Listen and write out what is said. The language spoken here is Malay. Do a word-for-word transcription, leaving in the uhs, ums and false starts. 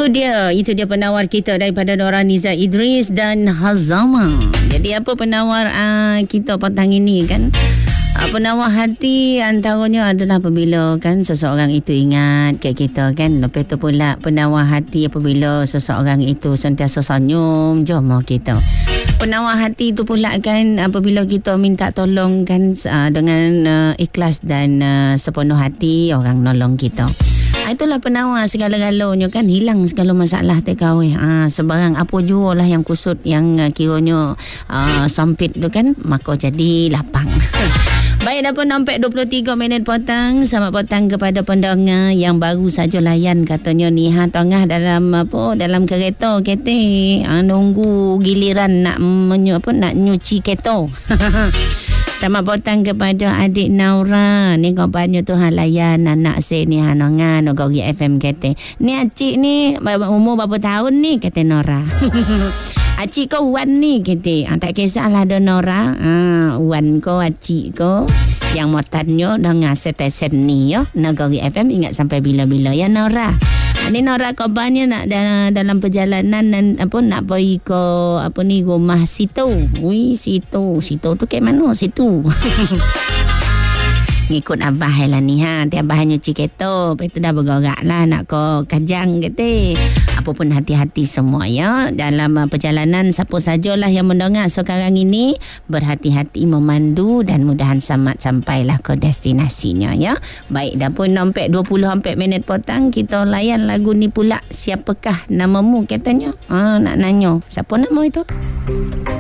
Itu dia, itu dia penawar kita daripada Nora Niza Idris dan Hazama. Jadi apa penawar uh, kita petang ini kan? Uh, penawar hati antaranya adalah apabila kan seseorang itu ingat ke kita kan. Lepas tu pula penawar hati apabila seseorang itu sentiasa senyum jom kita. Penawar hati itu pula kan apabila kita minta tolong kan uh, dengan uh, ikhlas dan uh, sepenuh hati orang nolong kita. Itulah penawar segala-galanya kan, hilang segala masalah tekawih. Ha, sebarang apa jua lah yang kusut, yang uh, kiranya uh, sempit tu kan, maka jadi lapang. Baik, dah pun sampai dua puluh tiga minit petang. Selamat petang kepada pendengar yang baru saja layan katanya ni ha, tengah dalam apa dalam kereta kereta ha, nunggu giliran nak menyu, apa nak nyuci kereta. Selamat petang kepada adik Naura. Ni kabarnya tu hal layan anak saya ni hanongan Nogori F M kata. Ni acik ni umur berapa tahun ni kata Nora. Acik kau Wan ni kata. Ah, tak kisahlah ada Nora. Ah, Wan kau acik kau. Yang motannya dengan stesen ni ya. Nogori F M ingat sampai bila-bila ya Nora. Ini Nora kabarnya nak dalam perjalanan dan apa nak pergi ke apa ni rumah situ. Ui situ, situ tu ke mana situ? Ngikut abah lah ni ha. Dia abah nyuci kereta. Lepas tu dah bergerak lah nak ke Kajang kata. Apa pun hati-hati semua ya. Dalam uh, perjalanan siapa sajalah yang mendengar sekarang ini. Berhati-hati memandu dan mudahan selamat sampailah ke destinasinya ya. Baik, dah pun sampai dua puluh sampai minit petang. Kita layan lagu ni pula. Siapakah namamu katanya? Ha, nak nanya. Siapa nama itu?